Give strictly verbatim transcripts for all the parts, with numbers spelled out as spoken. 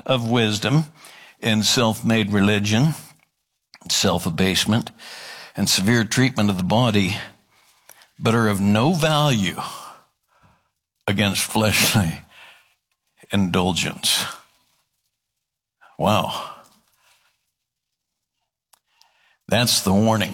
of wisdom in self-made religion, self-abasement, and severe treatment of the body, but are of no value against fleshly indulgence. Wow. That's the warning.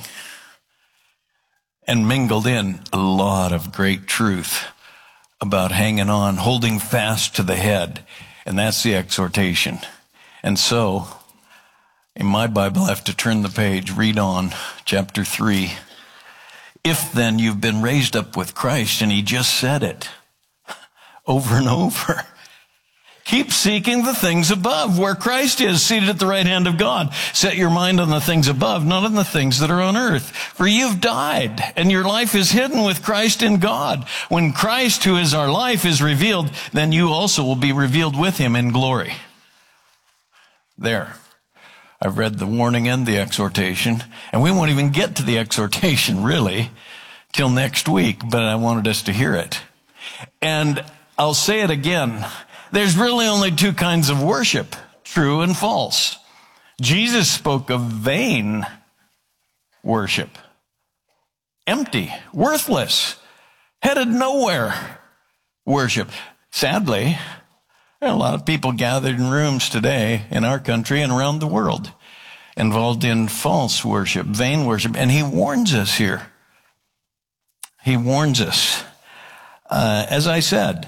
And mingled in a lot of great truth about hanging on, holding fast to the head. And that's the exhortation. And so, in my Bible, I have to turn the page, read on, chapter three. If then you've been raised up with Christ, and he just said it over and over, keep seeking the things above, where Christ is, seated at the right hand of God. Set your mind on the things above, not on the things that are on earth. For you've died, and your life is hidden with Christ in God. When Christ, who is our life, is revealed, then you also will be revealed with him in glory. There. I've read the warning and the exhortation, and we won't even get to the exhortation, really, till next week, but I wanted us to hear it. And I'll say it again. There's really only two kinds of worship, true and false. Jesus spoke of vain worship. Empty, worthless, headed nowhere worship. Sadly, there are a lot of people gathered in rooms today in our country and around the world involved in false worship, vain worship. And he warns us here. He warns us. Uh, as I said,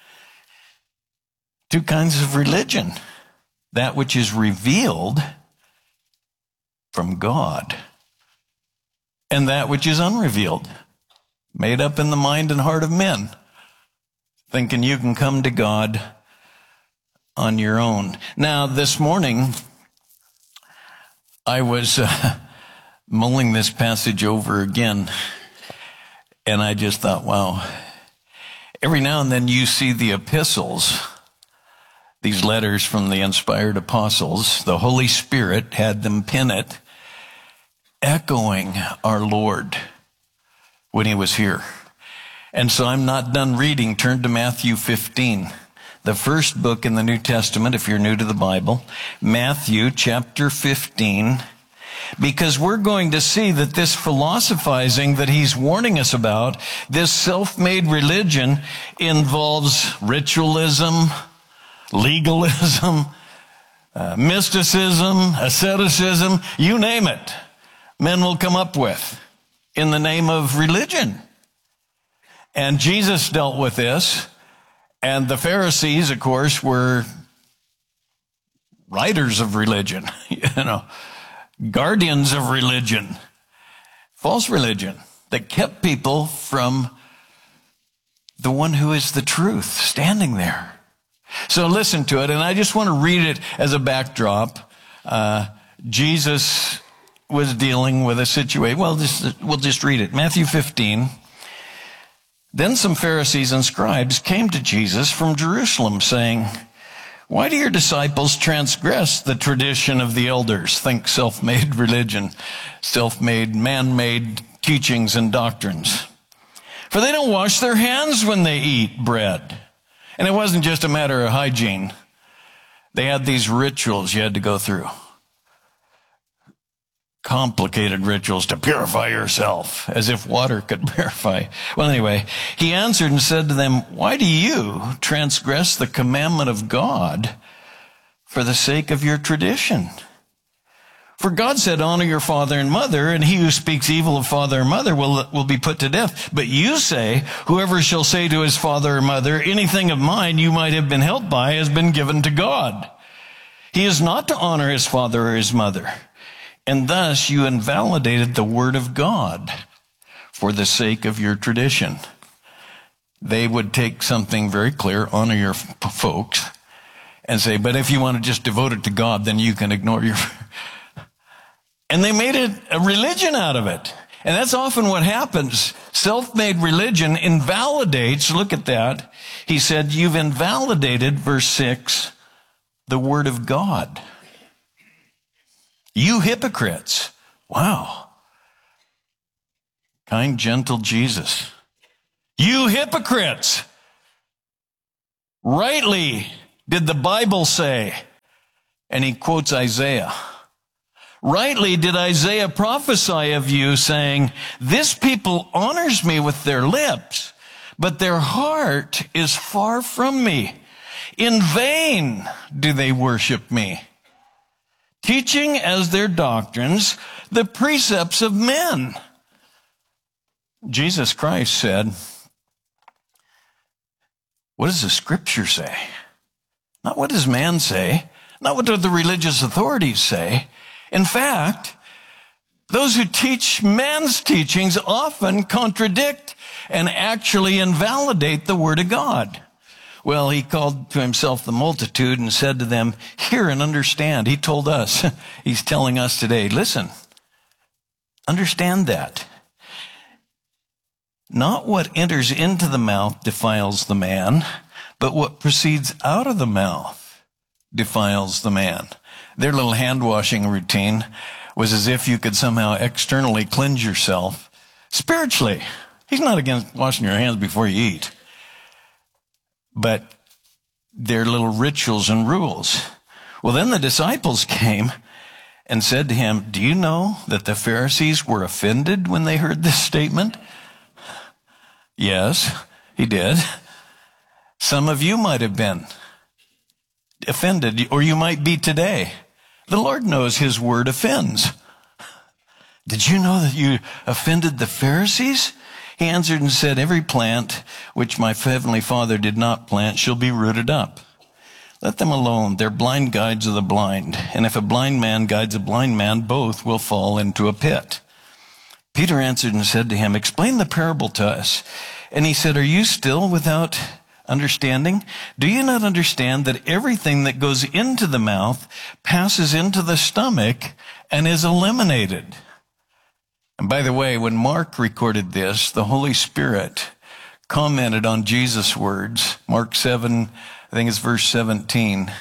two kinds of religion. That which is revealed from God, and that which is unrevealed, made up in the mind and heart of men, thinking you can come to God on your own. Now, this morning, I was uh, mulling this passage over again, and I just thought, wow, every now and then you see the epistles, these letters from the inspired apostles. The Holy Spirit had them pin it, echoing our Lord when he was here. And so I'm not done reading. Turn to Matthew fifteen, the first book in the New Testament, if you're new to the Bible. Matthew chapter fifteen, because we're going to see that this philosophizing that he's warning us about, this self-made religion, involves ritualism, legalism, uh, mysticism, asceticism, you name it, men will come up with in the name of religion. And Jesus dealt with this, and the Pharisees, of course, were writers of religion, you know, guardians of religion, false religion that kept people from the one who is the truth standing there. So listen to it, and I just want to read it as a backdrop. Uh, Jesus was dealing with a situation. Well, just, we'll just read it. Matthew fifteen. Then some Pharisees and scribes came to Jesus from Jerusalem, saying, "Why do your disciples transgress the tradition of the elders?" Think self-made religion, self-made, man-made teachings and doctrines. "For they don't wash their hands when they eat bread." And it wasn't just a matter of hygiene. They had these rituals you had to go through. Complicated rituals to purify yourself, as if water could purify. Well, anyway, he answered and said to them, "Why do you transgress the commandment of God for the sake of your tradition? For God said, 'Honor your father and mother,' and he who speaks evil of father or mother will, will be put to death. But you say, 'Whoever shall say to his father or mother, anything of mine you might have been helped by has been given to God.' He is not to honor his father or his mother. And thus you invalidated the word of God for the sake of your tradition." They would take something very clear, honor your f- folks, and say, but if you want to just devote it to God, then you can ignore your... And they made it a religion out of it. And that's often what happens. Self-made religion invalidates, look at that. He said, you've invalidated, verse six, the word of God. You hypocrites. Wow. Kind, gentle Jesus. You hypocrites. Rightly did the Bible say, And he quotes Isaiah. Rightly did Isaiah prophesy of you, saying, this people honors me with their lips, but their heart is far from me. In vain do they worship me, teaching as their doctrines the precepts of men. Jesus Christ said, what does the scripture say? Not what does man say, not what do the religious authorities say. In fact, those who teach man's teachings often contradict and actually invalidate the word of God. Well, he called to himself the multitude and said to them, hear and understand. He told us, he's telling us today, listen, understand that. Not what enters into the mouth defiles the man, but what proceeds out of the mouth defiles the man. Their little hand washing routine was as if you could somehow externally cleanse yourself spiritually. He's not against washing your hands before you eat, but they're little rituals and rules. Well, then the disciples came and said to him, do you know that the Pharisees were offended when they heard this statement? Yes, he did. Some of you might have been offended, or you might be today. The Lord knows his word offends. Did you know that you offended the Pharisees? He answered and said, every plant which my heavenly Father did not plant shall be rooted up. Let them alone. They're blind guides of the blind. And if a blind man guides a blind man, both will fall into a pit. Peter answered and said to him, explain the parable to us. And he said, are you still without understanding? Do you not understand that everything that goes into the mouth passes into the stomach and is eliminated? And by the way, when Mark recorded this, the Holy Spirit commented on Jesus' words. Mark seven, I think it's verse seventeen.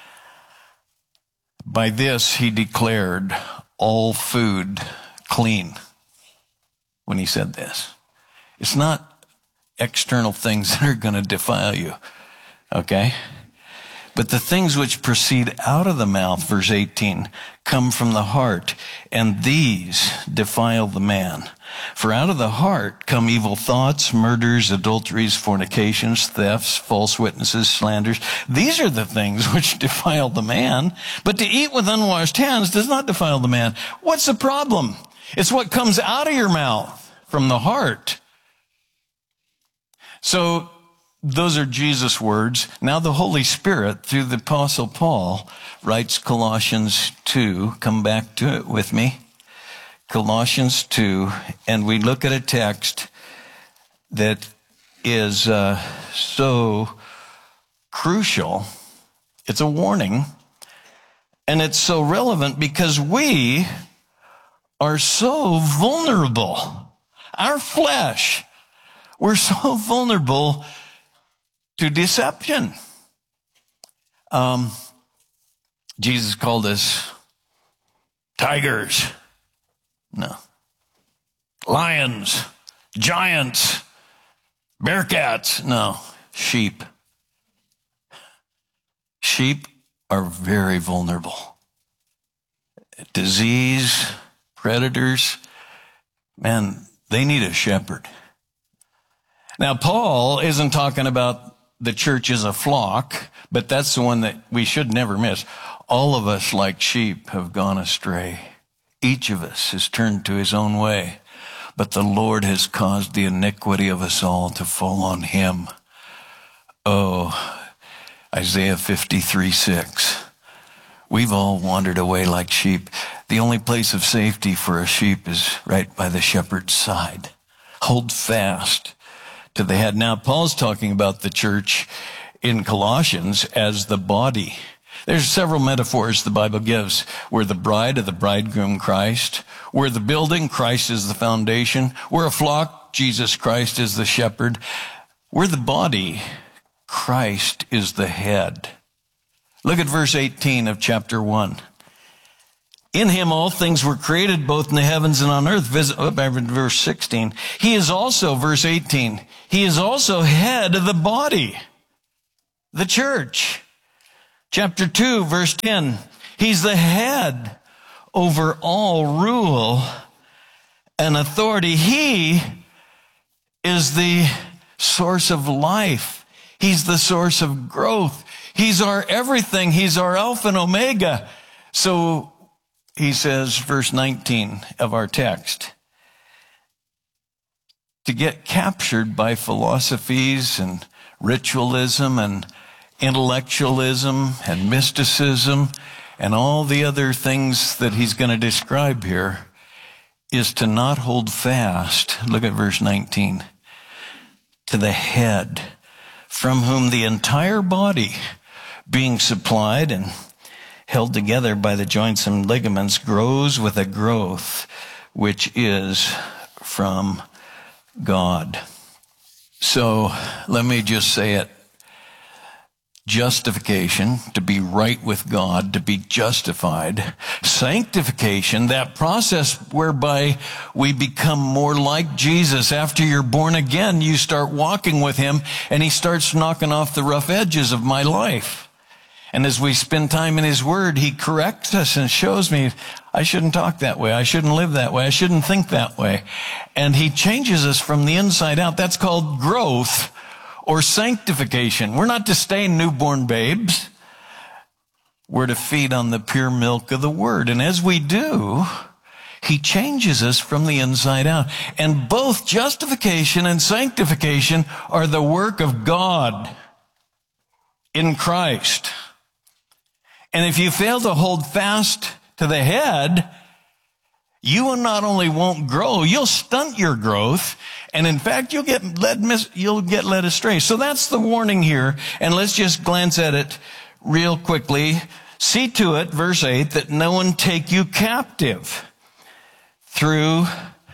By this he declared all food clean. When he said this, it's not external things that are going to defile you, okay? But the things which proceed out of the mouth, verse eighteen, come from the heart, and these defile the man. For out of the heart come evil thoughts, murders, adulteries, fornications, thefts, false witnesses, slanders. These are the things which defile the man. But to eat with unwashed hands does not defile the man. What's the problem? It's what comes out of your mouth from the heart. So those are Jesus' words. Now the Holy Spirit, through the Apostle Paul, writes Colossians two. Come back to it with me. Colossians two. And we look at a text that is uh, so crucial. It's a warning. And it's so relevant because we are so vulnerable. Our flesh, we're so vulnerable to deception. Um, Jesus called us tigers. No. Lions, giants, bearcats. No. Sheep. Sheep are very vulnerable. Disease, predators, man, they need a shepherd. Now, Paul isn't talking about the church as a flock, but that's the one that we should never miss. All of us, like sheep, have gone astray. Each of us has turned to his own way, but the Lord has caused the iniquity of us all to fall on him. Oh, Isaiah fifty-three six. We've all wandered away like sheep. The only place of safety for a sheep is right by the shepherd's side. Hold fast to the head. Now, Paul's talking about the church in Colossians as the body. There's several metaphors the Bible gives. We're the bride of the bridegroom, Christ. We're the building, Christ is the foundation. We're a flock, Jesus Christ is the shepherd. We're the body, Christ is the head. Look at verse eighteen of chapter one. In him all things were created, both in the heavens and on earth. Visit, oh, verse sixteen. He is also, verse eighteen, he is also head of the body, the church. Chapter two, verse ten. He's the head over all rule and authority. He is the source of life. He's the source of growth. He's our everything. He's our Alpha and Omega. So he says, verse nineteen of our text, to get captured by philosophies and ritualism and intellectualism and mysticism and all the other things that he's going to describe here is to not hold fast. Look at verse nineteen. To the head, from whom the entire body, being supplied and held together by the joints and ligaments, grows with a growth which is from God. So let me just say it. Justification, to be right with God, to be justified. Sanctification, that process whereby we become more like Jesus. After you're born again, you start walking with him, and he starts knocking off the rough edges of my life. And as we spend time in his word, he corrects us and shows me, I shouldn't talk that way. I shouldn't live that way. I shouldn't think that way. And he changes us from the inside out. That's called growth or sanctification. We're not to stay newborn babes. We're to feed on the pure milk of the word. And as we do, he changes us from the inside out. And both justification and sanctification are the work of God in Christ. And if you fail to hold fast to the head, you not only won't grow, you'll stunt your growth. And in fact, you'll get led, you'll get led astray. So that's the warning here. And let's just glance at it real quickly. See to it, verse eight, that no one take you captive through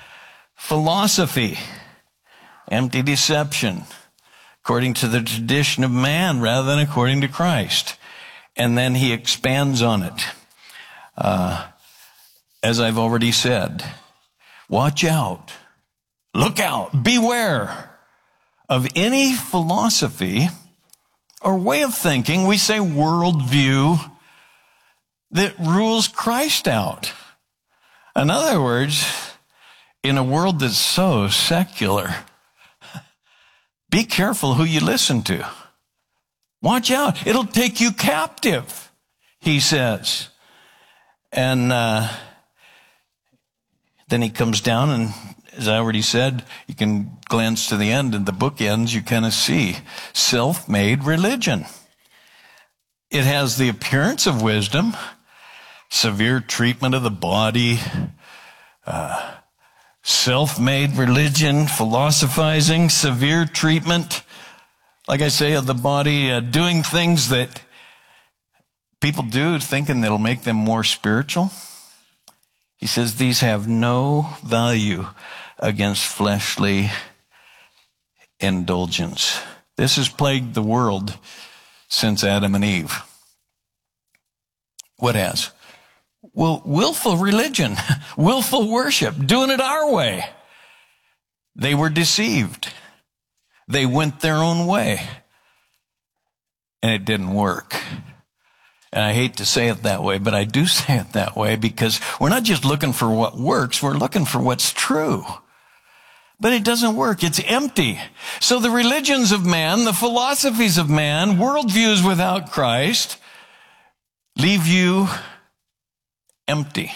philosophy, empty deception, according to the tradition of man rather than according to Christ. And then he expands on it. Uh, as I've already said, watch out. Look out, beware of any philosophy or way of thinking, we say worldview, that rules Christ out. In other words, in a world that's so secular, be careful who you listen to. Watch out, it'll take you captive, he says. And uh, then he comes down and, as I already said, you can glance to the end and the book ends, you kind of see self-made religion. It has the appearance of wisdom, severe treatment of the body, uh, self-made religion, philosophizing, severe treatment, like I say, of the body, uh, doing things that people do thinking that'll make them more spiritual. He says these have no value against fleshly indulgence. This has plagued the world since Adam and Eve. What has? Well, willful religion, willful worship, doing it our way. They were deceived. They went their own way. And it didn't work. And I hate to say it that way, but I do say it that way because we're not just looking for what works, we're looking for what's true. But it doesn't work. It's empty. So the religions of man, the philosophies of man, worldviews without Christ, leave you empty.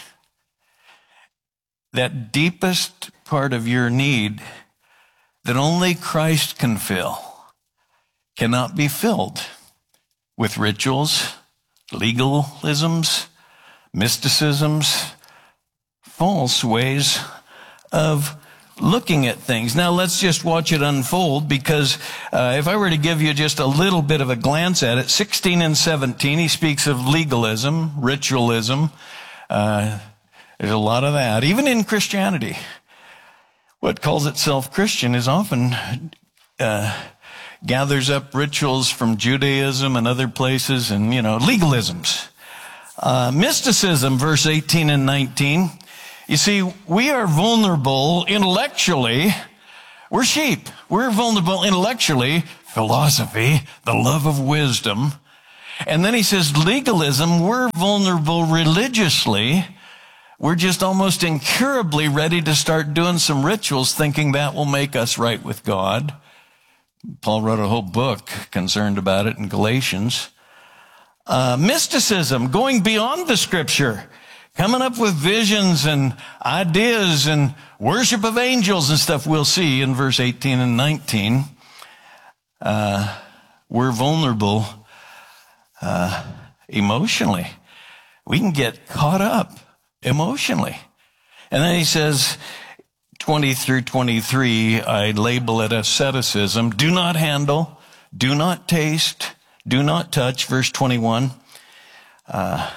That deepest part of your need that only Christ can fill cannot be filled with rituals, legalisms, mysticisms, false ways of looking at things. Now let's just watch it unfold because uh, if I were to give you just a little bit of a glance at it, sixteen and seventeen, he speaks of legalism, ritualism. Uh, there's a lot of that. Even in Christianity, what calls itself Christian is often uh, gathers up rituals from Judaism and other places and, you know, legalisms. Uh, mysticism, verse eighteen and nineteen. You see, we are vulnerable intellectually. We're sheep. We're vulnerable intellectually, philosophy, the love of wisdom. And then he says legalism, we're vulnerable religiously. We're just almost incurably ready to start doing some rituals thinking that will make us right with God. Paul wrote a whole book concerned about it in Galatians. Uh, mysticism, going beyond the scripture, coming up with visions and ideas and worship of angels and stuff we'll see in verse eighteen and nineteen. Uh, we're vulnerable uh, emotionally. We can get caught up emotionally. And then he says, twenty through twenty-three, I label it asceticism. Do not handle, do not taste, do not touch. Verse twenty-one, uh,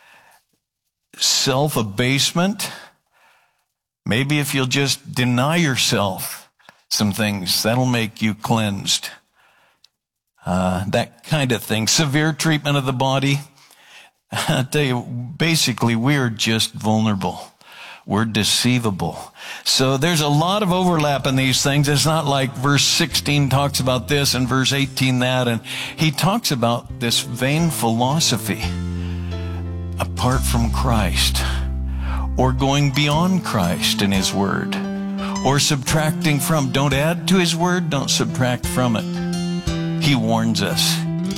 self-abasement. Maybe if you'll just deny yourself some things, that'll make you cleansed. Uh, that kind of thing. Severe treatment of the body. I tell you, basically, we're just vulnerable. We're deceivable. So there's a lot of overlap in these things. It's not like verse sixteen talks about this and verse eighteen that. And he talks about this vain philosophy apart from Christ, or going beyond Christ in his word, or subtracting from. Don't add to his word, don't subtract from it. He warns us.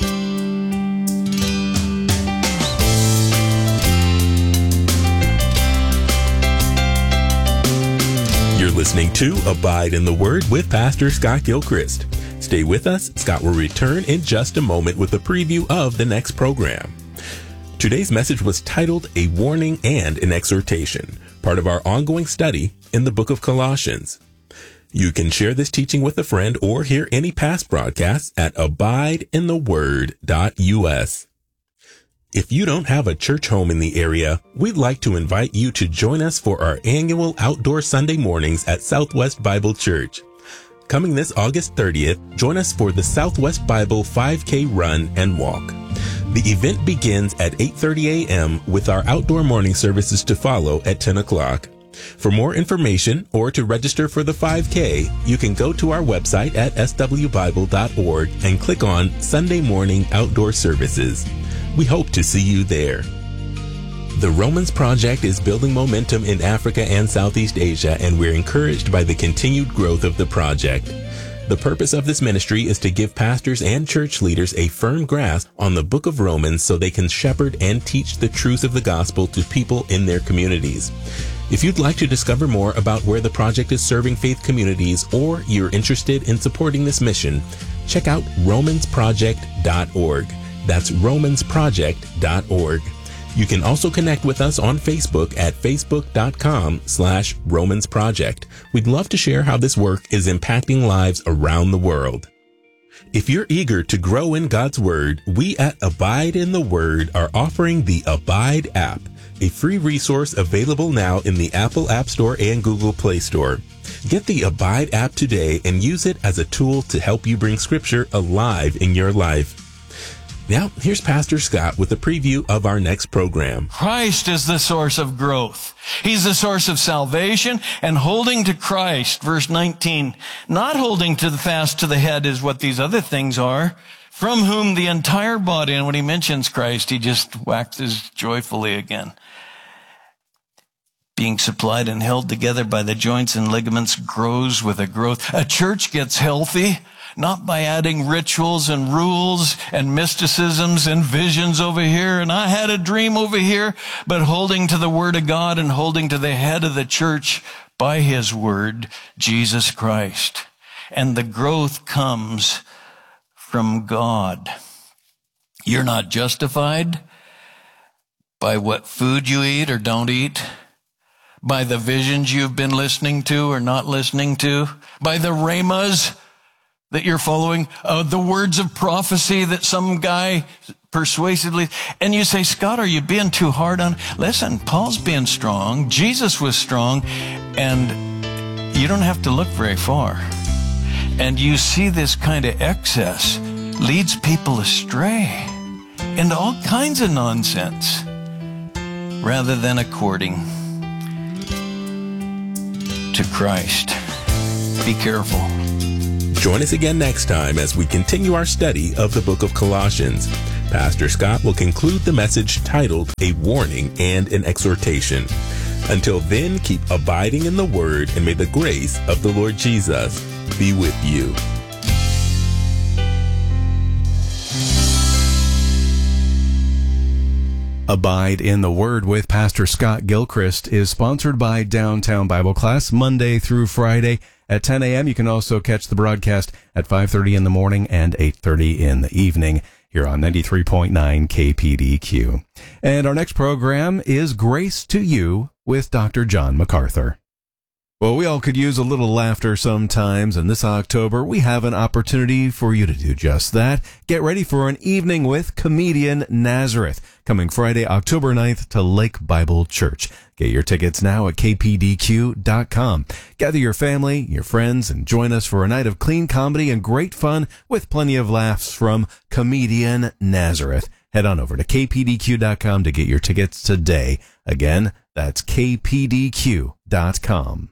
You're listening to Abide in the Word with Pastor Scott Gilchrist. Stay with us. Scott will return in just a moment with a preview of the next program. Today's message was titled A Warning and an Exhortation, part of our ongoing study in the book of Colossians. You can share this teaching with a friend or hear any past broadcasts at abide in the word dot U S. If you don't have a church home in the area, we'd like to invite you to join us for our annual outdoor Sunday mornings at Southwest Bible Church. Coming this August thirtieth, join us for the Southwest Bible five K Run and Walk. The event begins at eight thirty a.m. with our outdoor morning services to follow at ten o'clock. For more information or to register for the five K, you can go to our website at s w bible dot org and click on Sunday Morning Outdoor Services. We hope to see you there. The Romans Project is building momentum in Africa and Southeast Asia, and we're encouraged by the continued growth of the project. The purpose of this ministry is to give pastors and church leaders a firm grasp on the book of Romans so they can shepherd and teach the truth of the gospel to people in their communities. If you'd like to discover more about where the project is serving faith communities, or you're interested in supporting this mission, check out romans project dot org. That's romans project dot org. You can also connect with us on Facebook at facebook dot com slash romans project. We'd love to share how this work is impacting lives around the world. If you're eager to grow in God's Word, we at Abide in the Word are offering the Abide app, a free resource available now in the Apple App Store and Google Play Store. Get the Abide app today and use it as a tool to help you bring Scripture alive in your life. Now, here's Pastor Scott with a preview of our next program. Christ is the source of growth. He's the source of salvation, and holding to Christ, verse nineteen, not holding to the fast to the head is what these other things are, from whom the entire body, and when he mentions Christ, he just waxes joyfully again, being supplied and held together by the joints and ligaments, grows with a growth. A church gets healthy not by adding rituals and rules and mysticisms and visions over here, and I had a dream over here, but holding to the Word of God and holding to the head of the church by His Word, Jesus Christ. And the growth comes from God. You're not justified by what food you eat or don't eat, by the visions you've been listening to or not listening to, by the rhemas that you're following, uh, the words of prophecy that some guy persuasively, and you say, Scott, are you being too hard on? Listen, Paul's being strong. Jesus was strong, and you don't have to look very far. And you see this kind of excess leads people astray into all kinds of nonsense rather than according to Christ. Be careful. Join us again next time as we continue our study of the book of Colossians. Pastor Scott will conclude the message titled A Warning and an Exhortation. Until then, keep abiding in the Word, and may the grace of the Lord Jesus be with you. Abide in the Word with Pastor Scott Gilchrist is sponsored by Downtown Bible Class, Monday through Friday at ten a.m. You can also catch the broadcast at five thirty in the morning and eight thirty in the evening here on ninety-three point nine K P D Q. And our next program is Grace to You with Doctor John MacArthur. Well, we all could use a little laughter sometimes, and this October we have an opportunity for you to do just that. Get ready for an evening with comedian Nazareth, coming Friday, October ninth to Lake Bible Church. Get your tickets now at K P D Q dot com. Gather your family, your friends, and join us for a night of clean comedy and great fun with plenty of laughs from comedian Nazareth. Head on over to K P D Q dot com to get your tickets today. Again, that's K P D Q dot com.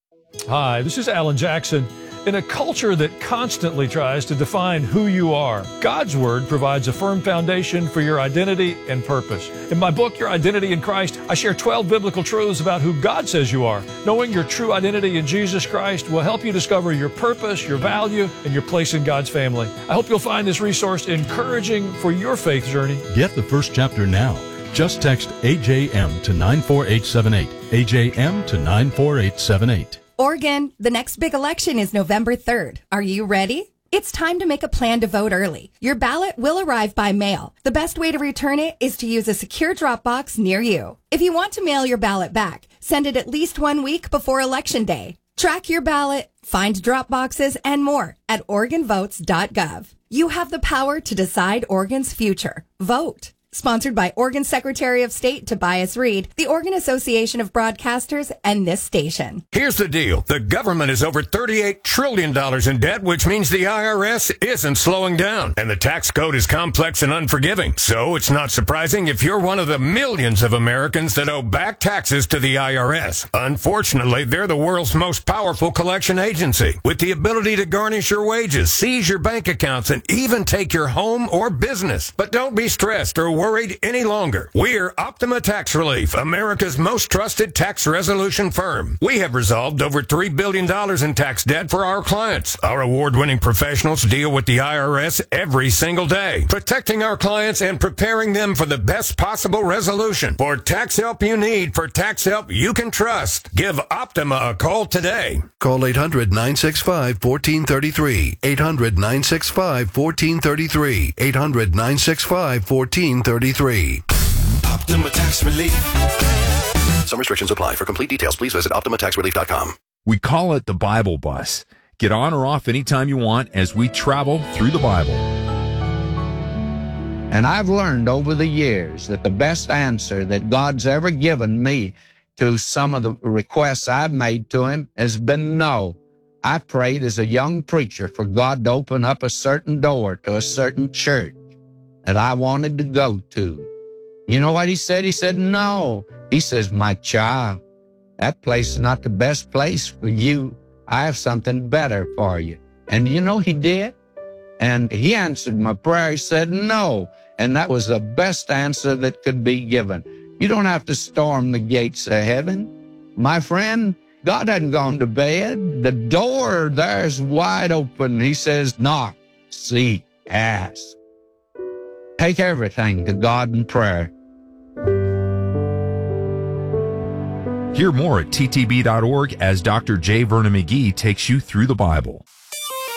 Hi, this is Alan Jackson. In a culture that constantly tries to define who you are, God's Word provides a firm foundation for your identity and purpose. In my book, Your Identity in Christ, I share twelve biblical truths about who God says you are. Knowing your true identity in Jesus Christ will help you discover your purpose, your value, and your place in God's family. I hope you'll find this resource encouraging for your faith journey. Get the first chapter now. Just text A J M to nine four eight seven eight. A J M to nine four eight seven eight. Oregon, the next big election is November third. Are you ready? It's time to make a plan to vote early. Your ballot will arrive by mail. The best way to return it is to use a secure drop box near you. If you want to mail your ballot back, send it at least one week before Election Day. Track your ballot, find drop boxes, and more at Oregon Votes dot gov. You have the power to decide Oregon's future. Vote. Sponsored by Oregon Secretary of State Tobias Reed, the Oregon Association of Broadcasters, and this station. Here's the deal. The government is over thirty-eight trillion dollars in debt, which means the I R S isn't slowing down. And the tax code is complex and unforgiving. So it's not surprising if you're one of the millions of Americans that owe back taxes to the I R S. Unfortunately, they're the world's most powerful collection agency, with the ability to garnish your wages, seize your bank accounts, and even take your home or business. But don't be stressed or worried any longer. We're Optima Tax Relief, America's most trusted tax resolution firm. We have resolved over three billion dollars in tax debt for our clients. Our award-winning professionals deal with the I R S every single day, protecting our clients and preparing them for the best possible resolution. For tax help you need, for tax help you can trust, give Optima a call today. Call eight hundred, nine six five, one four three three. eight hundred, nine six five, one four three three. eight hundred, nine six five, one four three three. Optima Tax Relief. Some restrictions apply. For complete details, please visit Optima Tax Relief dot com. We call it the Bible Bus. Get on or off anytime you want as we travel through the Bible. And I've learned over the years that the best answer that God's ever given me to some of the requests I've made to Him has been no. I prayed as a young preacher for God to open up a certain door to a certain church that I wanted to go to. You know what He said? He said, no. He says, my child, that place is not the best place for you. I have something better for you. And you know He did? And He answered my prayer. He said, no. And that was the best answer that could be given. You don't have to storm the gates of heaven. My friend, God hadn't gone to bed. The door there's wide open. He says, knock, seek, ask. Take everything to God in prayer. Hear more at T T B dot org as Doctor J. Vernon McGee takes you through the Bible.